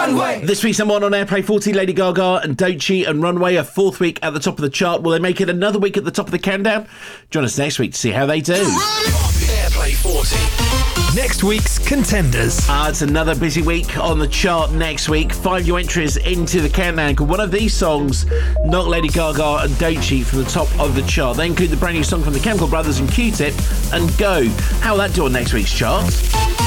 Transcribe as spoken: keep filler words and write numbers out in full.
Runway. This week's number one on Airplay forty, Lady Gaga and Don't Cheat and Runway, a fourth week at the top of the chart. Will they make it another week at the top of the countdown? Join us next week to see how they do. Airplay forty. Next week's contenders. Uh, it's another busy week on the chart next week. Five new entries into the countdown. Could one of these songs knock Lady Gaga and Don't Cheat from the top of the chart? They include the brand new song from the Chemical Brothers and Q-Tip and Go. How will that do on next week's chart?